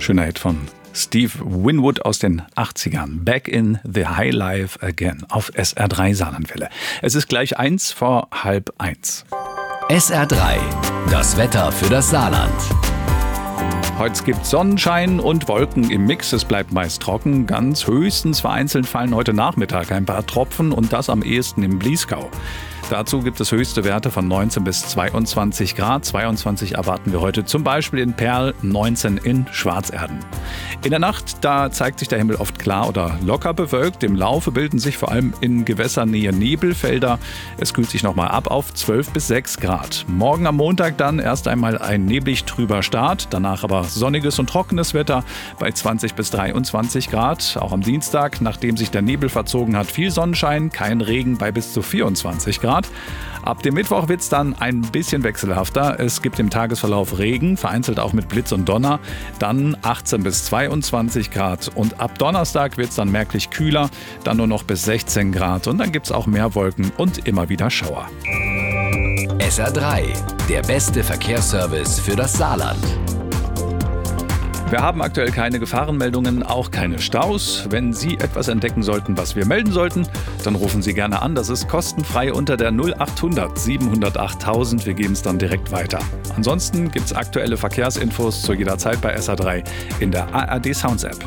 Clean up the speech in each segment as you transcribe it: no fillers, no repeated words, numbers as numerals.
Schöner Hit von Steve Winwood aus den 80ern. Back in the High Life Again auf SR3 Saarlandwelle. Es ist gleich 1:30. SR3, das Wetter für das Saarland. Heute gibt es Sonnenschein und Wolken im Mix. Es bleibt meist trocken. Ganz höchstens vereinzelt fallen heute Nachmittag ein paar Tropfen und das am ehesten im Bliesgau. Dazu gibt es höchste Werte von 19 bis 22 Grad. 22 erwarten wir heute zum Beispiel in Perl, 19 in Schwarzerden. In der Nacht, da zeigt sich der Himmel oft klar oder locker bewölkt. Im Laufe bilden sich vor allem in Gewässernähe Nebelfelder. Es kühlt sich nochmal ab auf 12 bis 6 Grad. Morgen am Montag dann erst einmal ein neblig trüber Start. Danach aber sonniges und trockenes Wetter bei 20 bis 23 Grad. Auch am Dienstag, nachdem sich der Nebel verzogen hat, viel Sonnenschein, kein Regen bei bis zu 24 Grad. Ab dem Mittwoch wird es dann ein bisschen wechselhafter. Es gibt im Tagesverlauf Regen, vereinzelt auch mit Blitz und Donner. Dann 18 bis 22 Grad. Und ab Donnerstag wird es dann merklich kühler, dann nur noch bis 16 Grad. Und dann gibt es auch mehr Wolken und immer wieder Schauer. SR3, der beste Verkehrsservice für das Saarland. Wir haben aktuell keine Gefahrenmeldungen, auch keine Staus. Wenn Sie etwas entdecken sollten, was wir melden sollten, dann rufen Sie gerne an. Das ist kostenfrei unter der 0800 708 1000. Wir geben es dann direkt weiter. Ansonsten gibt es aktuelle Verkehrsinfos zu jeder Zeit bei SR3 in der ARD Sounds App.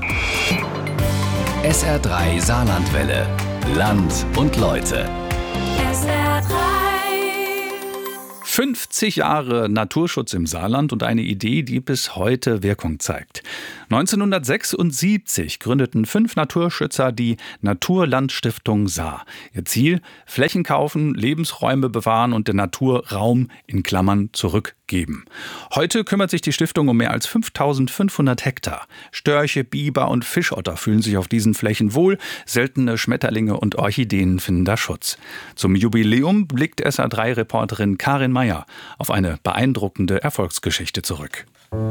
SR3 Saarlandwelle. Land und Leute. SR3. 50 Jahre Naturschutz im Saarland und eine Idee, die bis heute Wirkung zeigt. 1976 gründeten 5 Naturschützer die Naturlandstiftung Saar. Ihr Ziel: Flächen kaufen, Lebensräume bewahren und der Natur Raum in Klammern zurückgeben. Heute kümmert sich die Stiftung um mehr als 5.500 Hektar. Störche, Biber und Fischotter fühlen sich auf diesen Flächen wohl. Seltene Schmetterlinge und Orchideen finden da Schutz. Zum Jubiläum blickt SR3-Reporterin Karin Meyer auf eine beeindruckende Erfolgsgeschichte zurück.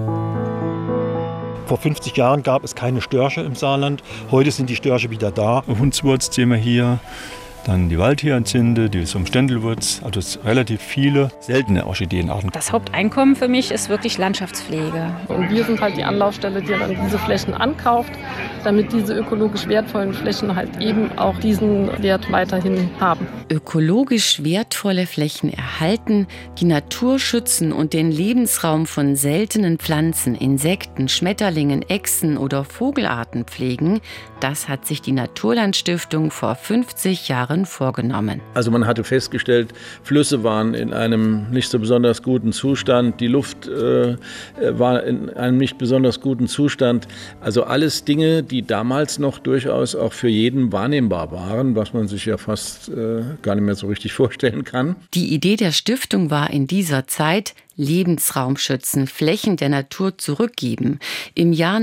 Vor 50 Jahren gab es keine Störche im Saarland. Heute sind die Störche wieder da. Hundswurz sehen wir hier, dann die Waldhyazinthe, die Ständelwurz, also relativ viele seltene Orchideenarten. Das Haupteinkommen für mich ist wirklich Landschaftspflege. Und wir sind halt die Anlaufstelle, die dann diese Flächen ankauft, damit diese ökologisch wertvollen Flächen halt eben auch diesen Wert weiterhin haben. Ökologisch wertvolle Flächen erhalten, die Natur schützen und den Lebensraum von seltenen Pflanzen, Insekten, Schmetterlingen, Echsen oder Vogelarten pflegen, das hat sich die Naturlandstiftung vor 50 Jahren vorgenommen. Also man hatte festgestellt, Flüsse waren in einem nicht so besonders guten Zustand, die Luft war in einem nicht besonders guten Zustand. Also alles Dinge, die damals noch durchaus auch für jeden wahrnehmbar waren, was man sich ja fast gar nicht mehr so richtig vorstellen kann. Die Idee der Stiftung war in dieser Zeit: Lebensraum schützen, Flächen der Natur zurückgeben. Im Jahr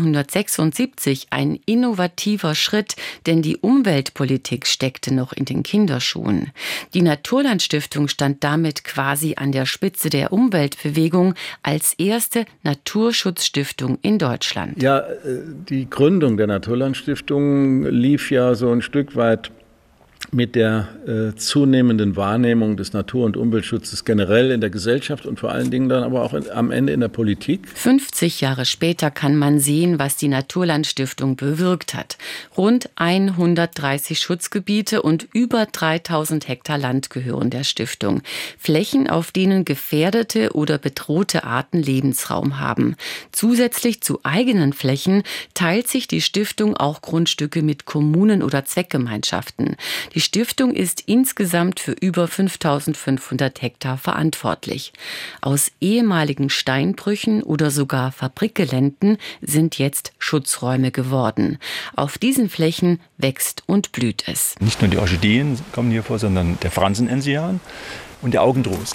1976 ein innovativer Schritt, denn die Umweltpolitik steckte noch in den Kinderschuhen. Die Naturlandstiftung stand damit quasi an der Spitze der Umweltbewegung als erste Naturschutzstiftung in Deutschland. Ja, die Gründung der Naturlandstiftung lief ja so ein Stück weit mit der zunehmenden Wahrnehmung des Natur- und Umweltschutzes generell in der Gesellschaft und vor allen Dingen dann aber auch am Ende in der Politik. 50 Jahre später kann man sehen, was die Naturlandstiftung bewirkt hat. Rund 130 Schutzgebiete und über 3000 Hektar Land gehören der Stiftung. Flächen, auf denen gefährdete oder bedrohte Arten Lebensraum haben. Zusätzlich zu eigenen Flächen teilt sich die Stiftung auch Grundstücke mit Kommunen oder Zweckgemeinschaften. Die Stiftung ist insgesamt für über 5.500 Hektar verantwortlich. Aus ehemaligen Steinbrüchen oder sogar Fabrikgeländen sind jetzt Schutzräume geworden. Auf diesen Flächen wächst und blüht es. Nicht nur die Orchideen kommen hier vor, sondern der Fransenenzian und der Augentrost.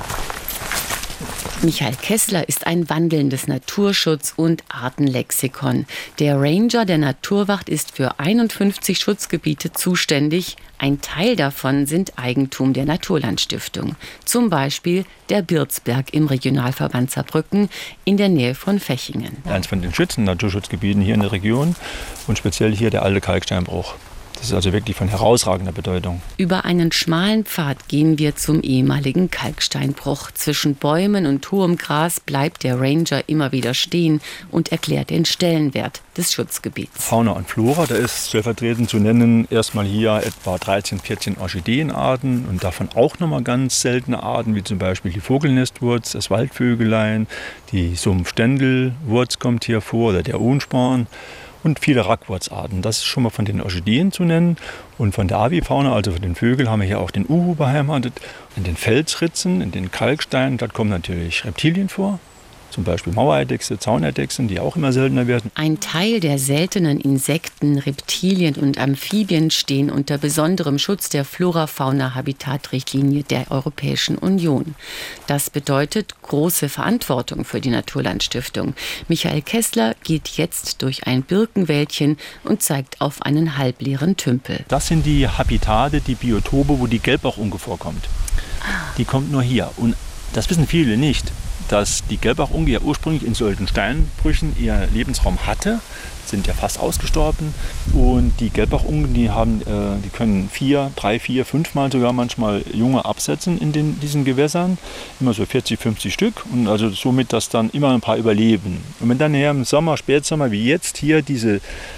Michael Kessler ist ein wandelndes Naturschutz- und Artenlexikon. Der Ranger der Naturwacht ist für 51 Schutzgebiete zuständig. Ein Teil davon sind Eigentum der Naturlandstiftung. Zum Beispiel der Birzberg im Regionalverband Saarbrücken in der Nähe von Fechingen. Eins von den schützenden Naturschutzgebieten hier in der Region und speziell hier der alte Kalksteinbruch. Das ist also wirklich von herausragender Bedeutung. Über einen schmalen Pfad gehen wir zum ehemaligen Kalksteinbruch. Zwischen Bäumen und hohem Gras bleibt der Ranger immer wieder stehen und erklärt den Stellenwert des Schutzgebiets. Fauna und Flora, da ist stellvertretend zu nennen erstmal hier etwa 13, 14 Orchideenarten und davon auch nochmal ganz seltene Arten, wie zum Beispiel die Vogelnestwurz, das Waldvögelein, die Sumpfständelwurz kommt hier vor oder der Ohnsporn. Und viele Rackwurzarten. Das ist schon mal von den Orchideen zu nennen. Und von der Avifauna, also von den Vögeln, haben wir hier auch den Uhu beheimatet. In den Felsritzen, in den Kalksteinen, dort kommen natürlich Reptilien vor. Zum Beispiel Mauereidechse, Zauneidechsen, die auch immer seltener werden. Ein Teil der seltenen Insekten, Reptilien und Amphibien stehen unter besonderem Schutz der Flora-Fauna-Habitat-Richtlinie der Europäischen Union. Das bedeutet große Verantwortung für die Naturlandstiftung. Michael Kessler geht jetzt durch ein Birkenwäldchen und zeigt auf einen halbleeren Tümpel. Das sind die Habitate, die Biotope, wo die Gelbbauchunke vorkommt. Die kommt nur hier. Und das wissen viele nicht, dass die Gelbbauchunke ja ursprünglich in solchen Steinbrüchen ihr Lebensraum hatte, sind ja fast ausgestorben. Und die Gelbbauchunken, die können 3, 4, 5 Mal sogar manchmal Junge absetzen in diesen Gewässern, immer so 40, 50 Stück. Und also somit, dass dann immer ein paar überleben. Und wenn dann hier im Sommer, Spätsommer, wie jetzt hier diese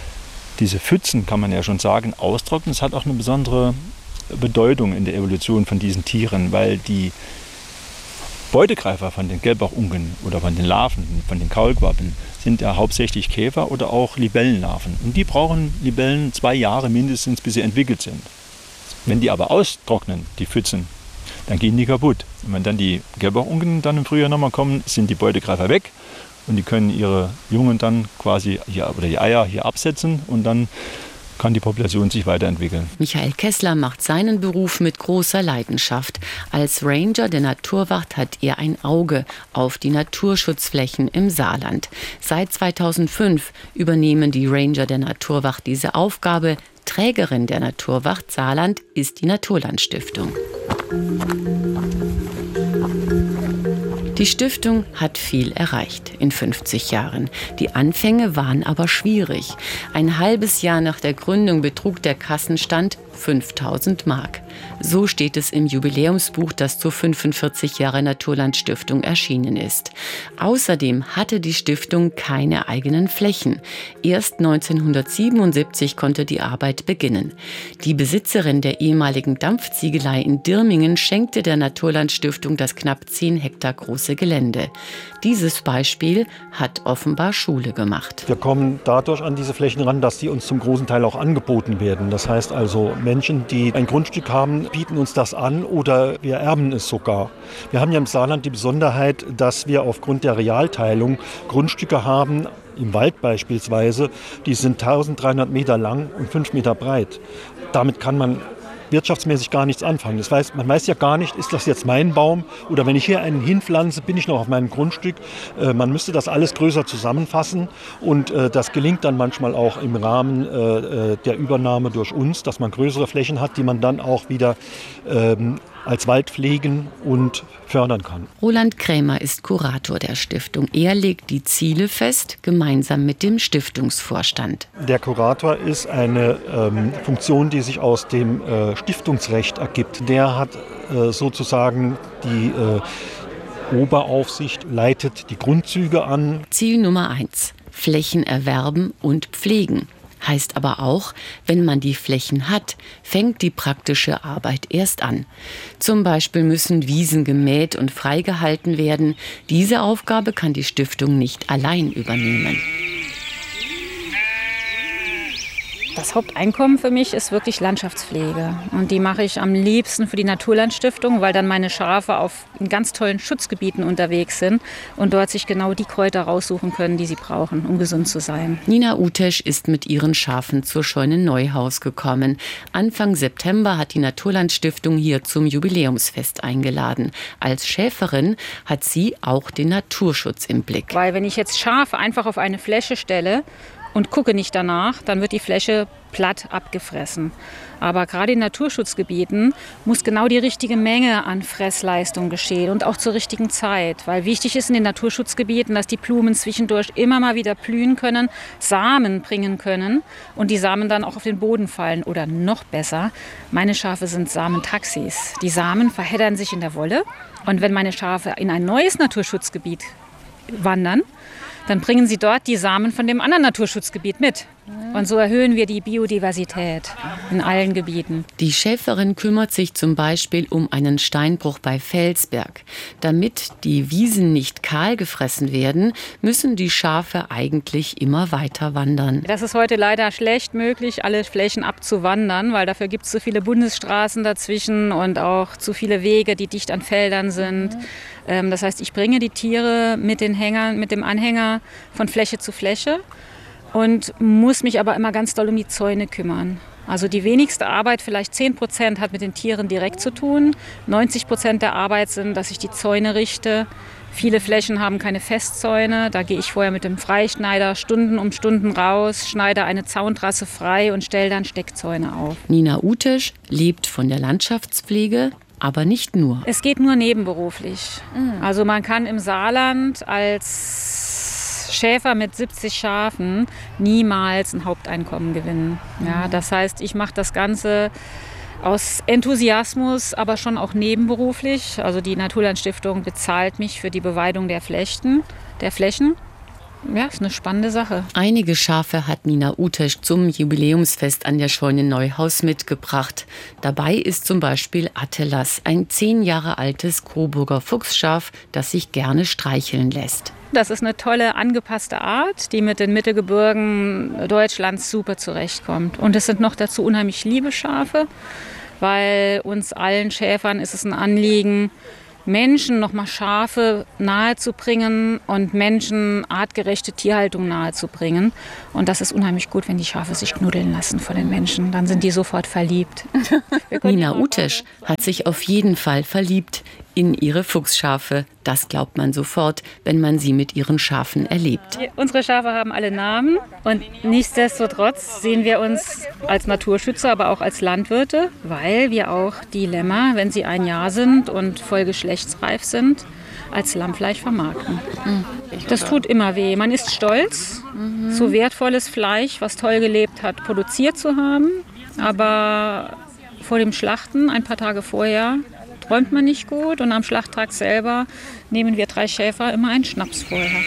Pfützen, kann man ja schon sagen, austrocknen, das hat auch eine besondere Bedeutung in der Evolution von diesen Tieren, weil die Beutegreifer von den Gelbbauchunken oder von den Larven, von den Kaulquappen, sind ja hauptsächlich Käfer oder auch Libellenlarven. Und die brauchen Libellen 2 Jahre mindestens, bis sie entwickelt sind. Wenn die aber austrocknen, die Pfützen, dann gehen die kaputt. Und wenn dann die Gelbbauchunken dann im Frühjahr nochmal kommen, sind die Beutegreifer weg und die können ihre Jungen dann quasi hier, oder die Eier hier absetzen und dann kann die Population sich weiterentwickeln. Michael Kessler macht seinen Beruf mit großer Leidenschaft. Als Ranger der Naturwacht hat er ein Auge auf die Naturschutzflächen im Saarland. Seit 2005 übernehmen die Ranger der Naturwacht diese Aufgabe. Trägerin der Naturwacht Saarland ist die Naturlandstiftung. Die Stiftung hat viel erreicht in 50 Jahren. Die Anfänge waren aber schwierig. Ein halbes Jahr nach der Gründung betrug der Kassenstand 5.000 Mark. So steht es im Jubiläumsbuch, das zur 45 Jahre Naturlandstiftung erschienen ist. Außerdem hatte die Stiftung keine eigenen Flächen. Erst 1977 konnte die Arbeit beginnen. Die Besitzerin der ehemaligen Dampfziegelei in Dirmingen schenkte der Naturlandstiftung das knapp 10 Hektar große Gelände. Dieses Beispiel hat offenbar Schule gemacht. Wir kommen dadurch an diese Flächen ran, dass die uns zum großen Teil auch angeboten werden. Das heißt also, Menschen, die ein Grundstück haben, bieten uns das an oder wir erben es sogar. Wir haben ja im Saarland die Besonderheit, dass wir aufgrund der Realteilung Grundstücke haben, im Wald beispielsweise, die sind 1300 Meter lang und 5 Meter breit. Damit kann man wirtschaftsmäßig gar nichts anfangen. Das heißt, man weiß ja gar nicht, ist das jetzt mein Baum oder wenn ich hier einen hinpflanze, bin ich noch auf meinem Grundstück. Man müsste das alles größer zusammenfassen und das gelingt dann manchmal auch im Rahmen der Übernahme durch uns, dass man größere Flächen hat, die man dann auch wieder als Wald pflegen und fördern kann. Roland Krämer ist Kurator der Stiftung. Er legt die Ziele fest, gemeinsam mit dem Stiftungsvorstand. Der Kurator ist eine Funktion, die sich aus dem Stiftungsrecht ergibt. Der hat sozusagen die Oberaufsicht, leitet die Grundzüge an. Ziel Nummer 1: Flächen erwerben und pflegen. Heißt aber auch, wenn man die Flächen hat, fängt die praktische Arbeit erst an. Zum Beispiel müssen Wiesen gemäht und freigehalten werden. Diese Aufgabe kann die Stiftung nicht allein übernehmen. Das Haupteinkommen für mich ist wirklich Landschaftspflege. Und die mache ich am liebsten für die Naturlandstiftung, weil dann meine Schafe in ganz tollen Schutzgebieten unterwegs sind und dort sich genau die Kräuter raussuchen können, die sie brauchen, um gesund zu sein. Nina Utesch ist mit ihren Schafen zur Scheune Neuhaus gekommen. Anfang September hat die Naturlandstiftung hier zum Jubiläumsfest eingeladen. Als Schäferin hat sie auch den Naturschutz im Blick. Weil wenn ich jetzt Schafe einfach auf eine Fläche stelle und gucke nicht danach, dann wird die Fläche platt abgefressen. Aber gerade in Naturschutzgebieten muss genau die richtige Menge an Fressleistung geschehen und auch zur richtigen Zeit. Weil wichtig ist in den Naturschutzgebieten, dass die Blumen zwischendurch immer mal wieder blühen können, Samen bringen können und die Samen dann auch auf den Boden fallen. Oder noch besser, meine Schafe sind Samentaxis. Die Samen verheddern sich in der Wolle und wenn meine Schafe in ein neues Naturschutzgebiet wandern, dann bringen sie dort die Samen von dem anderen Naturschutzgebiet mit. Und so erhöhen wir die Biodiversität in allen Gebieten. Die Schäferin kümmert sich zum Beispiel um einen Steinbruch bei Felsberg. Damit die Wiesen nicht kahl gefressen werden, müssen die Schafe eigentlich immer weiter wandern. Das ist heute leider schlecht möglich, alle Flächen abzuwandern, weil dafür gibt es zu viele Bundesstraßen dazwischen und auch zu viele Wege, die dicht an Feldern sind. Das heißt, ich bringe die Tiere mit den Hängern, mit dem Anhänger von Fläche zu Fläche und muss mich aber immer ganz doll um die Zäune kümmern. Also die wenigste Arbeit, vielleicht 10%, hat mit den Tieren direkt zu tun. 90% der Arbeit sind, dass ich die Zäune richte. Viele Flächen haben keine Festzäune. Da gehe ich vorher mit dem Freischneider Stunden um Stunden raus, schneide eine Zauntrasse frei und stelle dann Steckzäune auf. Nina Utesch lebt von der Landschaftspflege, aber nicht nur. Es geht nur nebenberuflich. Also man kann im Saarland als Schäfer mit 70 Schafen niemals ein Haupteinkommen gewinnen. Ja, das heißt, ich mache das Ganze aus Enthusiasmus, aber schon auch nebenberuflich. Also die Naturlandstiftung bezahlt mich für die Beweidung der Flächen. Ja, ist eine spannende Sache. Einige Schafe hat Nina Utesch zum Jubiläumsfest an der Scheune Neuhaus mitgebracht. Dabei ist zum Beispiel Attelas, ein 10 Jahre altes Coburger Fuchsschaf, das sich gerne streicheln lässt. Das ist eine tolle, angepasste Art, die mit den Mittelgebirgen Deutschlands super zurechtkommt. Und es sind noch dazu unheimlich liebe Schafe, weil uns allen Schäfern ist es ein Anliegen, Menschen nochmal Schafe nahezubringen und Menschen artgerechte Tierhaltung nahezubringen. Und das ist unheimlich gut, wenn die Schafe sich knuddeln lassen von den Menschen. Dann sind die sofort verliebt. Nina Utesch hat sich auf jeden Fall verliebt in ihre Fuchsschafe. Das glaubt man sofort, wenn man sie mit ihren Schafen erlebt. Unsere Schafe haben alle Namen und nichtsdestotrotz sehen wir uns als Naturschützer, aber auch als Landwirte, weil wir auch die Lämmer, wenn sie 1 Jahr sind und voll geschlechtsreif sind, als Lammfleisch vermarkten. Das tut immer weh. Man ist stolz, so wertvolles Fleisch, was toll gelebt hat, produziert zu haben, aber vor dem Schlachten, ein paar Tage vorher, träumt man nicht gut und am Schlachttag selber nehmen wir 3 Schäfer immer einen Schnaps vorher.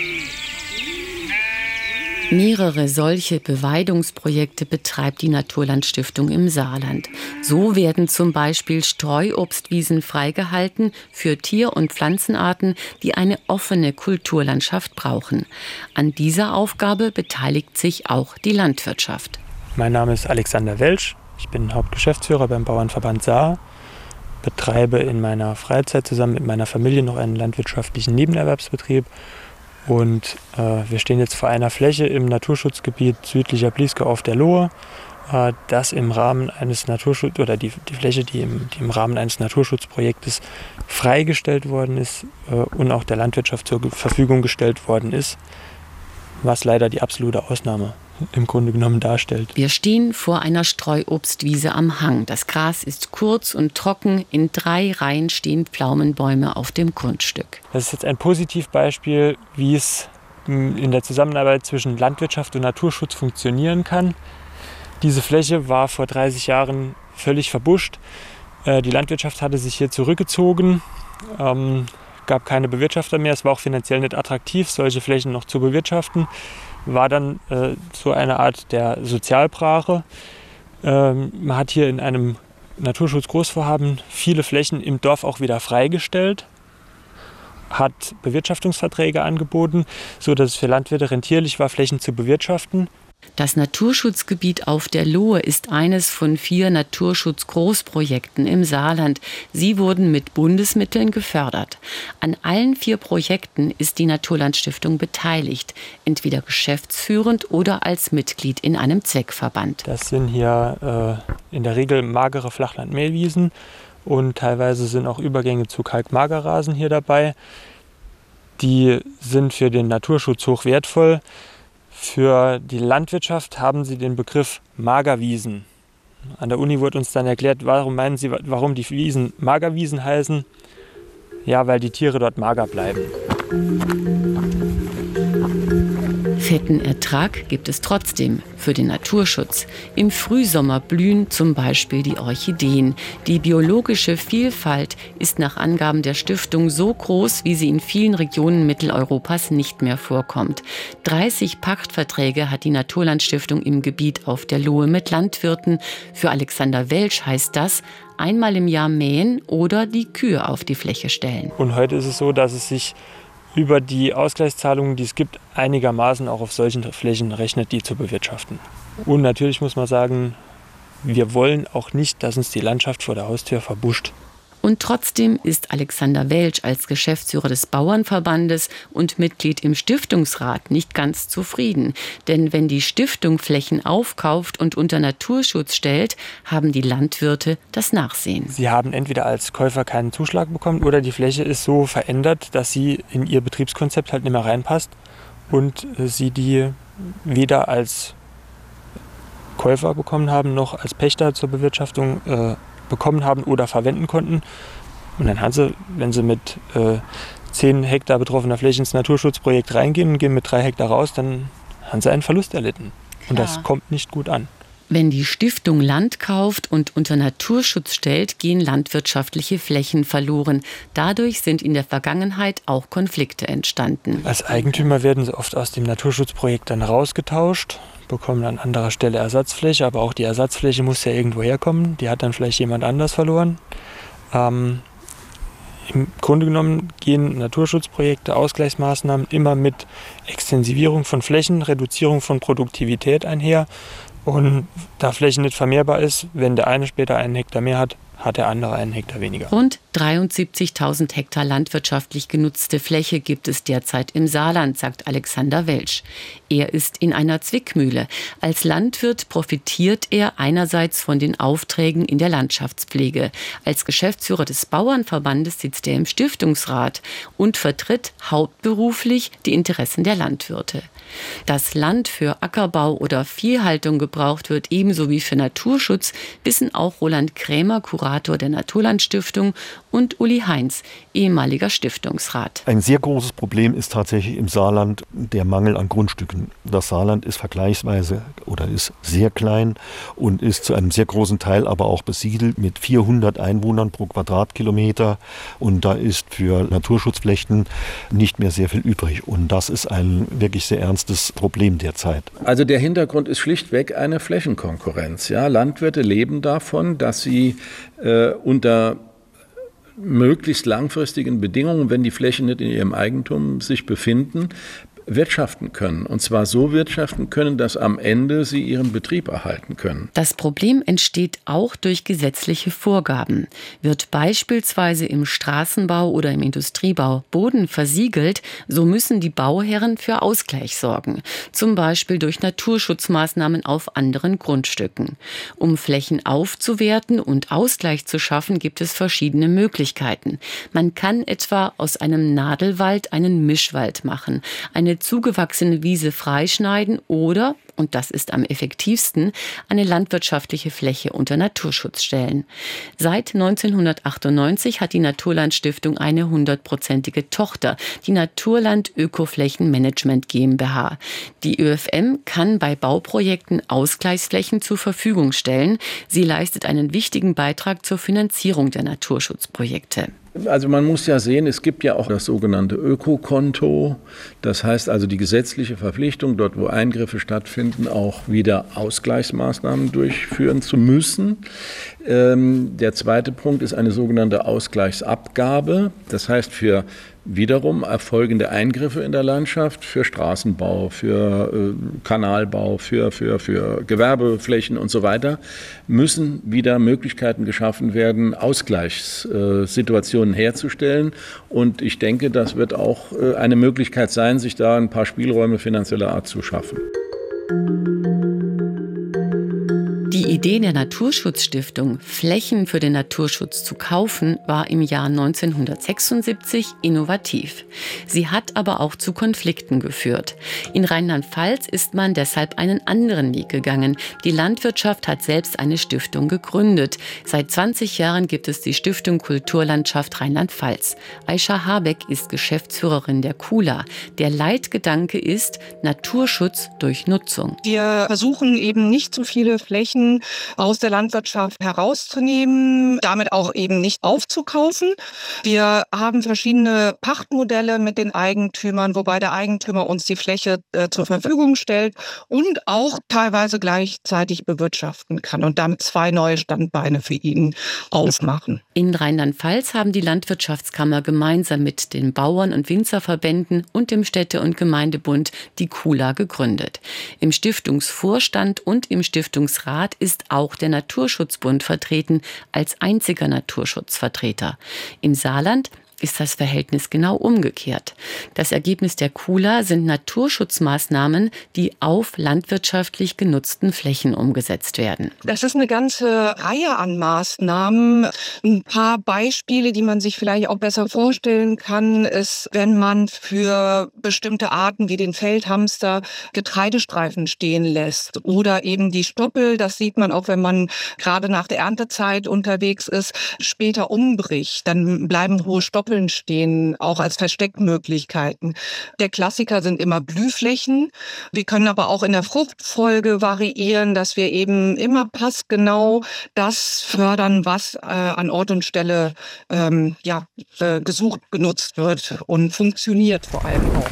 Mehrere solche Beweidungsprojekte betreibt die Naturlandstiftung im Saarland. So werden zum Beispiel Streuobstwiesen freigehalten für Tier- und Pflanzenarten, die eine offene Kulturlandschaft brauchen. An dieser Aufgabe beteiligt sich auch die Landwirtschaft. Mein Name ist Alexander Welsch. Ich bin Hauptgeschäftsführer beim Bauernverband Saar. Betreibe in meiner Freizeit zusammen mit meiner Familie noch einen landwirtschaftlichen Nebenerwerbsbetrieb. Und wir stehen jetzt vor einer Fläche im Naturschutzgebiet südlicher Bliesgau auf der Lohe, das im Rahmen eines die Fläche, die im Rahmen eines Naturschutzprojektes freigestellt worden ist und auch der Landwirtschaft zur Verfügung gestellt worden ist, was leider die absolute Ausnahme im Grunde genommen darstellt. Wir stehen vor einer Streuobstwiese am Hang. Das Gras ist kurz und trocken. In 3 Reihen stehen Pflaumenbäume auf dem Grundstück. Das ist jetzt ein Positivbeispiel, wie es in der Zusammenarbeit zwischen Landwirtschaft und Naturschutz funktionieren kann. Diese Fläche war vor 30 Jahren völlig verbuscht. Die Landwirtschaft hatte sich hier zurückgezogen, gab keine Bewirtschafter mehr. Es war auch finanziell nicht attraktiv, solche Flächen noch zu bewirtschaften. War dann so eine Art der Sozialbrache. Man hat hier in einem Naturschutzgroßvorhaben viele Flächen im Dorf auch wieder freigestellt, hat Bewirtschaftungsverträge angeboten, sodass es für Landwirte rentierlich war, Flächen zu bewirtschaften. Das Naturschutzgebiet auf der Lohe ist eines von 4 Naturschutzgroßprojekten im Saarland. Sie wurden mit Bundesmitteln gefördert. An allen 4 Projekten ist die Naturlandstiftung beteiligt, entweder geschäftsführend oder als Mitglied in einem Zweckverband. Das sind hier in der Regel magere Flachland-Mehlwiesen und teilweise sind auch Übergänge zu Kalkmagerrasen hier dabei. Die sind für den Naturschutz hoch wertvoll. Für die Landwirtschaft haben sie den Begriff Magerwiesen. An der Uni wurde uns dann erklärt, warum die Wiesen Magerwiesen heißen. Ja, weil die Tiere dort mager bleiben. Fetten Ertrag gibt es trotzdem für den Naturschutz. Im Frühsommer blühen zum Beispiel die Orchideen. Die biologische Vielfalt ist nach Angaben der Stiftung so groß, wie sie in vielen Regionen Mitteleuropas nicht mehr vorkommt. 30 Pachtverträge hat die Naturlandstiftung im Gebiet auf der Lohe mit Landwirten. Für Alexander Welsch heißt das, einmal im Jahr mähen oder die Kühe auf die Fläche stellen. Und heute ist es so, dass es sich über die Ausgleichszahlungen, die es gibt, einigermaßen auch auf solchen Flächen rechnet, die zu bewirtschaften. Und natürlich muss man sagen, wir wollen auch nicht, dass uns die Landschaft vor der Haustür verbuscht. Und trotzdem ist Alexander Welsch als Geschäftsführer des Bauernverbandes und Mitglied im Stiftungsrat nicht ganz zufrieden. Denn wenn die Stiftung Flächen aufkauft und unter Naturschutz stellt, haben die Landwirte das Nachsehen. Sie haben entweder als Käufer keinen Zuschlag bekommen oder die Fläche ist so verändert, dass sie in ihr Betriebskonzept halt nicht mehr reinpasst und sie die weder als Käufer bekommen haben, noch als Pächter zur Bewirtschaftung bekommen haben oder verwenden konnten. Und dann haben sie, wenn sie mit 10 Hektar betroffener Fläche ins Naturschutzprojekt reingehen und gehen mit 3 Hektar raus, dann haben sie einen Verlust erlitten. Und das kommt nicht gut an. Wenn die Stiftung Land kauft und unter Naturschutz stellt, gehen landwirtschaftliche Flächen verloren. Dadurch sind in der Vergangenheit auch Konflikte entstanden. Als Eigentümer werden sie oft aus dem Naturschutzprojekt dann rausgetauscht, bekommen an anderer Stelle Ersatzfläche, aber auch die Ersatzfläche muss ja irgendwo herkommen. Die hat dann vielleicht jemand anders verloren. Im Grunde genommen gehen Naturschutzprojekte, Ausgleichsmaßnahmen immer mit Extensivierung von Flächen, Reduzierung von Produktivität einher. Und da Fläche nicht vermehrbar ist, wenn der eine später 1 Hektar mehr hat, hat der andere 1 Hektar weniger. Rund 73.000 Hektar landwirtschaftlich genutzte Fläche gibt es derzeit im Saarland, sagt Alexander Welsch. Er ist in einer Zwickmühle. Als Landwirt profitiert er einerseits von den Aufträgen in der Landschaftspflege. Als Geschäftsführer des Bauernverbandes sitzt er im Stiftungsrat und vertritt hauptberuflich die Interessen der Landwirte. Dass Land für Ackerbau oder Viehhaltung gebraucht wird, ebenso wie für Naturschutz, wissen auch Roland Krämer, Kurator der Naturlandstiftung, und Uli Heinz, ehemaliger Stiftungsrat. Ein sehr großes Problem ist tatsächlich im Saarland der Mangel an Grundstücken. Das Saarland ist vergleichsweise oder ist sehr klein und ist zu einem sehr großen Teil aber auch besiedelt mit 400 Einwohnern pro Quadratkilometer. Und da ist für Naturschutzflächen nicht mehr sehr viel übrig. Und das ist ein wirklich sehr ernstes Problem derzeit. Also der Hintergrund ist schlichtweg eine Flächenkonkurrenz. Ja, Landwirte leben davon, dass sie unter möglichst langfristigen Bedingungen, wenn die Flächen nicht in ihrem Eigentum sich befinden, wirtschaften können. Und zwar so wirtschaften können, dass am Ende sie ihren Betrieb erhalten können. Das Problem entsteht auch durch gesetzliche Vorgaben. Wird beispielsweise im Straßenbau oder im Industriebau Boden versiegelt, so müssen die Bauherren für Ausgleich sorgen. Zum Beispiel durch Naturschutzmaßnahmen auf anderen Grundstücken. Um Flächen aufzuwerten und Ausgleich zu schaffen, gibt es verschiedene Möglichkeiten. Man kann etwa aus einem Nadelwald einen Mischwald machen, eine zugewachsene Wiese freischneiden oder, und das ist am effektivsten, eine landwirtschaftliche Fläche unter Naturschutz stellen. Seit 1998 hat die Naturlandstiftung eine 100%ige Tochter, die Naturland Ökoflächenmanagement GmbH. Die ÖFM kann bei Bauprojekten Ausgleichsflächen zur Verfügung stellen. Sie leistet einen wichtigen Beitrag zur Finanzierung der Naturschutzprojekte. Also man muss ja sehen, es gibt ja auch das sogenannte Ökokonto. Das heißt also die gesetzliche Verpflichtung, dort wo Eingriffe stattfinden, auch wieder Ausgleichsmaßnahmen durchführen zu müssen. Der zweite Punkt ist eine sogenannte Ausgleichsabgabe. Das heißt für wiederum erfolgende Eingriffe in der Landschaft, für Straßenbau, für Kanalbau, für Gewerbeflächen und so weiter, müssen wieder Möglichkeiten geschaffen werden, Ausgleichssituationen herzustellen. Und ich denke, das wird auch eine Möglichkeit sein, sich da ein paar Spielräume finanzieller Art zu schaffen. Die Die Idee der Naturschutzstiftung, Flächen für den Naturschutz zu kaufen, war im Jahr 1976 innovativ. Sie hat aber auch zu Konflikten geführt. In Rheinland-Pfalz ist man deshalb einen anderen Weg gegangen. Die Landwirtschaft hat selbst eine Stiftung gegründet. Seit 20 Jahren gibt es die Stiftung Kulturlandschaft Rheinland-Pfalz. Aisha Habeck ist Geschäftsführerin der KULA. Der Leitgedanke ist Naturschutz durch Nutzung. Wir versuchen eben nicht zu viele Flächen aus der Landwirtschaft herauszunehmen, damit auch eben nicht aufzukaufen. Wir haben verschiedene Pachtmodelle mit den Eigentümern, wobei der Eigentümer uns die Fläche zur Verfügung stellt und auch teilweise gleichzeitig bewirtschaften kann und damit 2 neue Standbeine für ihn aufmachen. In Rheinland-Pfalz haben die Landwirtschaftskammer gemeinsam mit den Bauern- und Winzerverbänden und dem Städte- und Gemeindebund die KULA gegründet. Im Stiftungsvorstand und im Stiftungsrat ist auch der Naturschutzbund vertreten, als einziger Naturschutzvertreter. Im Saarland ist das Verhältnis genau umgekehrt. Das Ergebnis der KULA sind Naturschutzmaßnahmen, die auf landwirtschaftlich genutzten Flächen umgesetzt werden. Das ist eine ganze Reihe an Maßnahmen. Ein paar Beispiele, die man sich vielleicht auch besser vorstellen kann, ist, wenn man für bestimmte Arten wie den Feldhamster Getreidestreifen stehen lässt oder eben die Stoppel, das sieht man auch, wenn man gerade nach der Erntezeit unterwegs ist, später umbricht. Dann bleiben hohe Stoppel stehen, auch als Versteckmöglichkeiten. Der Klassiker sind immer Blühflächen. Wir können aber auch in der Fruchtfolge variieren, dass wir eben immer passgenau das fördern, was an Ort und Stelle gesucht, genutzt wird und funktioniert vor allem auch.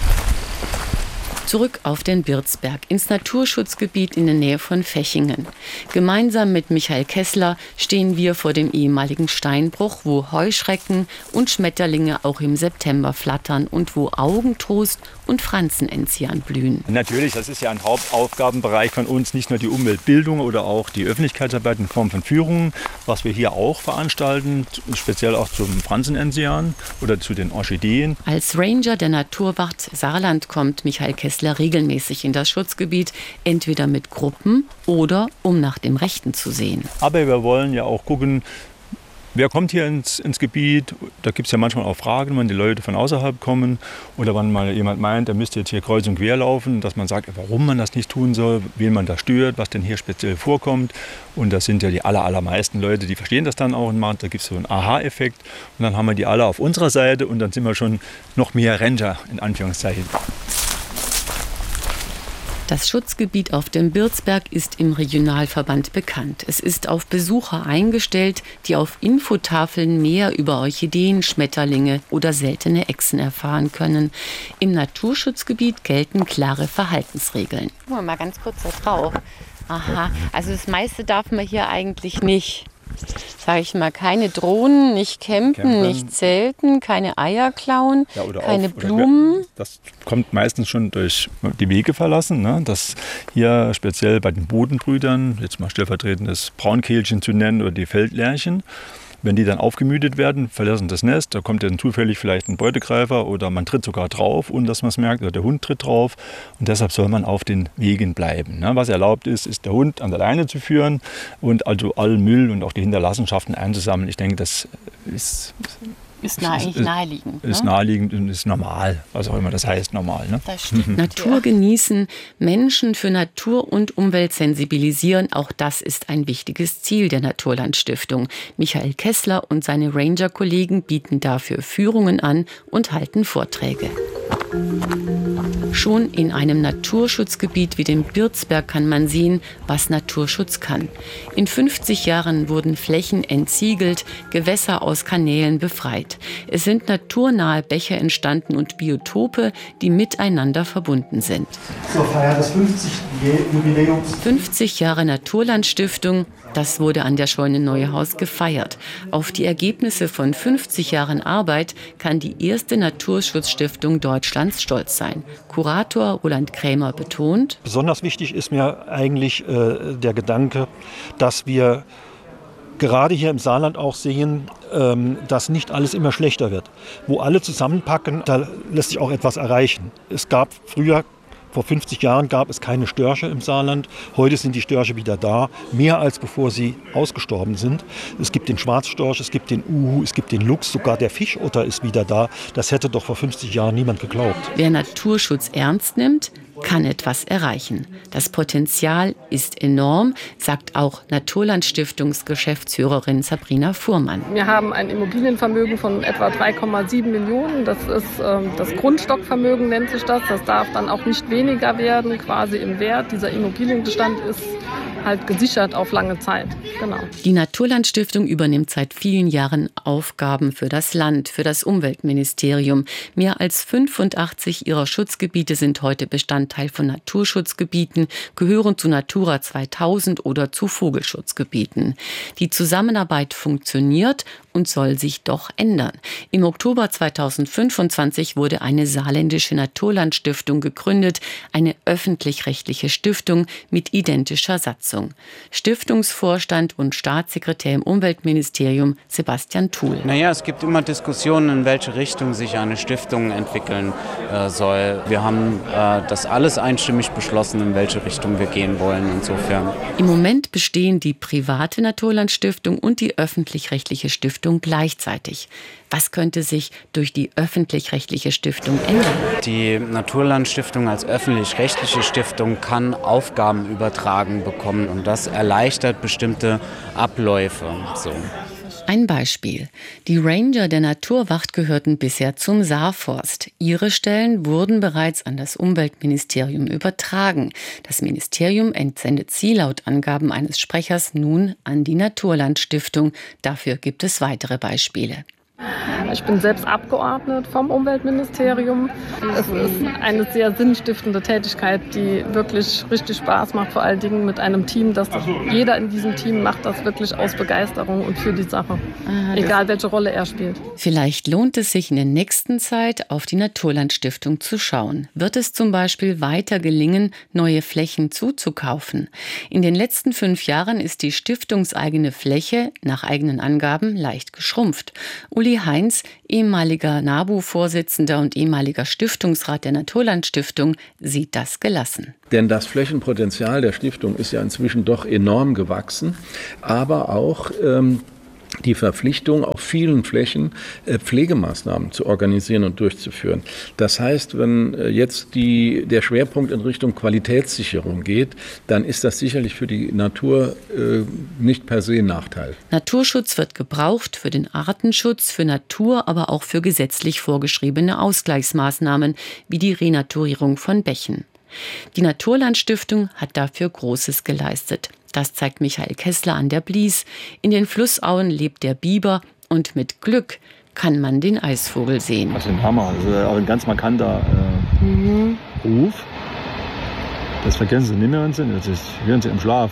Zurück auf den Birzberg, ins Naturschutzgebiet in der Nähe von Fechingen. Gemeinsam mit Michael Kessler stehen wir vor dem ehemaligen Steinbruch, wo Heuschrecken und Schmetterlinge auch im September flattern und wo Augentrost und Franzenenzian blühen. Natürlich, das ist ja ein Hauptaufgabenbereich von uns, nicht nur die Umweltbildung oder auch die Öffentlichkeitsarbeit in Form von Führungen, was wir hier auch veranstalten, speziell auch zum Franzenenzian oder zu den Orchideen. Als Ranger der Naturwacht Saarland kommt Michael Kessler regelmäßig in das Schutzgebiet, entweder mit Gruppen oder um nach dem Rechten zu sehen. Aber wir wollen ja auch gucken, wer kommt hier ins Gebiet. Da gibt es ja manchmal auch Fragen, wenn die Leute von außerhalb kommen oder wenn mal jemand meint, er müsste jetzt hier kreuz und quer laufen, dass man sagt, warum man das nicht tun soll, wen man da stört, was denn hier speziell vorkommt. Und das sind ja die allermeisten Leute, die verstehen das dann auch und machen, da gibt es so einen Aha-Effekt. Und dann haben wir die alle auf unserer Seite und dann sind wir schon noch mehr Ranger, in Anführungszeichen. Das Schutzgebiet auf dem Birzberg ist im Regionalverband bekannt. Es ist auf Besucher eingestellt, die auf Infotafeln mehr über Orchideen, Schmetterlinge oder seltene Echsen erfahren können. Im Naturschutzgebiet gelten klare Verhaltensregeln. Gucken wir mal ganz kurz da drauf. Aha, also das meiste darf man hier eigentlich nicht. Sage ich mal, keine Drohnen, nicht campen, nicht zelten, keine Eier klauen, keine Blumen. Das kommt meistens schon durch die Wege verlassen, ne? Das hier speziell bei den Bodenbrütern, jetzt mal stellvertretend das Braunkehlchen zu nennen oder die Feldlerchen. Wenn die dann aufgemüdet werden, verlassen das Nest, da kommt dann zufällig vielleicht ein Beutegreifer oder man tritt sogar drauf, ohne dass man es merkt, oder der Hund tritt drauf. Und deshalb soll man auf den Wegen bleiben. Was erlaubt ist, ist der Hund an der Leine zu führen und also allen Müll und auch die Hinterlassenschaften einzusammeln. Ich denke, das ist naheliegend. Ist naheliegend und ist normal, was auch immer das heißt, normal. Ne? Das stimmt. Natur genießen, Menschen für Natur und Umwelt sensibilisieren, auch das ist ein wichtiges Ziel der Naturlandstiftung. Michael Kessler und seine Ranger-Kollegen bieten dafür Führungen an und halten Vorträge. Schon in einem Naturschutzgebiet wie dem Birzberg kann man sehen, was Naturschutz kann. In 50 Jahren wurden Flächen entsiegelt, Gewässer aus Kanälen befreit. Es sind naturnahe Bäche entstanden und Biotope, die miteinander verbunden sind. Zur Feier des 50-Jubiläums. 50 Jahre Naturlandstiftung, das wurde an der Scheune Neuhaus gefeiert. Auf die Ergebnisse von 50 Jahren Arbeit kann die erste Naturschutzstiftung Deutschlands stolz sein. Kurator Roland Krämer betont: Besonders wichtig ist mir eigentlich der Gedanke, dass wir gerade hier im Saarland auch sehen, dass nicht alles immer schlechter wird. Wo alle zusammenpacken, da lässt sich auch etwas erreichen. Es gab früher Vor 50 Jahren gab es keine Störche im Saarland. Heute sind die Störche wieder da, mehr als bevor sie ausgestorben sind. Es gibt den Schwarzstorch, es gibt den Uhu, es gibt den Luchs, sogar der Fischotter ist wieder da. Das hätte doch vor 50 Jahren niemand geglaubt. Wer Naturschutz ernst nimmt, kann etwas erreichen. Das Potenzial ist enorm, sagt auch Naturlandstiftungsgeschäftsführerin Sabrina Fuhrmann. Wir haben ein Immobilienvermögen von etwa 3,7 Millionen. Das ist das Grundstockvermögen, nennt sich das. Das darf dann auch nicht weniger werden, quasi im Wert. Dieser Immobilienbestand ist halt gesichert auf lange Zeit. Genau. Die Naturlandstiftung übernimmt seit vielen Jahren Aufgaben für das Land, für das Umweltministerium. Mehr als 85 ihrer Schutzgebiete sind heute Bestandteil von Naturschutzgebieten, gehören zu Natura 2000 oder zu Vogelschutzgebieten. Die Zusammenarbeit funktioniert und soll sich doch ändern. Im Oktober 2025 wurde eine saarländische Naturlandstiftung gegründet, eine öffentlich-rechtliche Stiftung mit identischer Satzung. Stiftungsvorstand und Staatssekretär im Umweltministerium Sebastian Thuhl. Es gibt immer Diskussionen, in welche Richtung sich eine Stiftung entwickeln soll. Wir haben das alles einstimmig beschlossen, in welche Richtung wir gehen wollen. Insofern. Im Moment bestehen die private Naturlandstiftung und die öffentlich-rechtliche Stiftung gleichzeitig. Was könnte sich durch die öffentlich-rechtliche Stiftung ändern? Die Naturlandstiftung als öffentlich-rechtliche Stiftung kann Aufgaben übertragen bekommen und das erleichtert bestimmte Abläufe. So. Ein Beispiel. Die Ranger der Naturwacht gehörten bisher zum Saarforst. Ihre Stellen wurden bereits an das Umweltministerium übertragen. Das Ministerium entsendet sie laut Angaben eines Sprechers nun an die Naturlandstiftung. Dafür gibt es weitere Beispiele. Ich bin selbst Abgeordnet vom Umweltministerium. Es ist eine sehr sinnstiftende Tätigkeit, die wirklich richtig Spaß macht, vor allen Dingen mit einem Team. Jeder in diesem Team macht das wirklich aus Begeisterung und für die Sache, egal welche Rolle er spielt. Vielleicht lohnt es sich in der nächsten Zeit, auf die Naturlandstiftung zu schauen. Wird es zum Beispiel weiter gelingen, neue Flächen zuzukaufen? In den letzten 5 Jahren ist die stiftungseigene Fläche nach eigenen Angaben leicht geschrumpft. Uli Heinz, ehemaliger NABU-Vorsitzender und ehemaliger Stiftungsrat der Naturlandstiftung, sieht das gelassen. Denn das Flächenpotenzial der Stiftung ist ja inzwischen doch enorm gewachsen, aber auch die Verpflichtung, auf vielen Flächen Pflegemaßnahmen zu organisieren und durchzuführen. Das heißt, wenn jetzt der Schwerpunkt in Richtung Qualitätssicherung geht, dann ist das sicherlich für die Natur nicht per se ein Nachteil. Naturschutz wird gebraucht für den Artenschutz, für Natur, aber auch für gesetzlich vorgeschriebene Ausgleichsmaßnahmen wie die Renaturierung von Bächen. Die Naturlandstiftung hat dafür Großes geleistet. Das zeigt Michael Kessler an der Blies. In den Flussauen lebt der Biber und mit Glück kann man den Eisvogel sehen. Das ist ein Hammer, das ist auch ein ganz markanter Ruf. Das vergessen Sie nicht mehr, das hören Sie im Schlaf.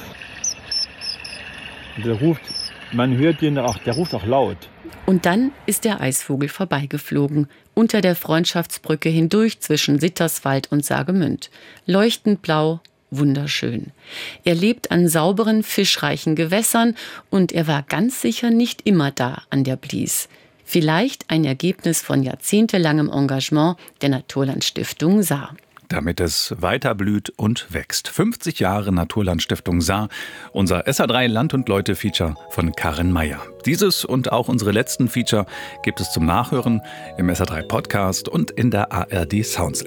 Und man hört ihn auch, der ruft auch laut. Und dann ist der Eisvogel vorbeigeflogen, unter der Freundschaftsbrücke hindurch zwischen Sitterswald und Saargemünd. Leuchtend blau, wunderschön. Er lebt an sauberen, fischreichen Gewässern und er war ganz sicher nicht immer da an der Blies. Vielleicht ein Ergebnis von jahrzehntelangem Engagement der Naturlandstiftung Saar. Damit es weiter blüht und wächst. 50 Jahre Naturlandstiftung Saar, unser SA3 Land und Leute Feature von Karin Meyer. Dieses und auch unsere letzten Feature gibt es zum Nachhören im SA3 Podcast und in der ARD Sounds